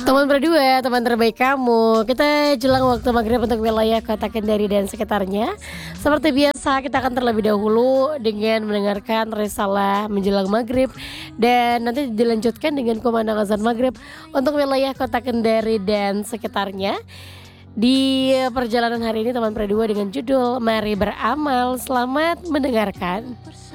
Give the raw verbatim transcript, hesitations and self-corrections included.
Teman berdua, teman terbaik kamu. Kita jelang waktu maghrib untuk wilayah kota Kendari dan sekitarnya. Seperti biasa, kita akan terlebih dahulu dengan mendengarkan risalah menjelang maghrib, dan nanti dilanjutkan dengan kumandang azan maghrib untuk wilayah kota Kendari dan sekitarnya. Di perjalanan hari ini teman berdua dengan judul Mari Beramal. Selamat mendengarkan.